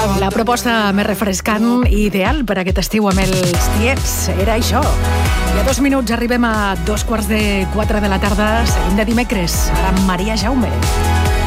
La proposta més refrescant i ideal per aquest estiu amb els tiets era això. I a 2 minuts arribem a 3:15 de la tarda. Seguim de dimecres, ara amb Maria Jaume.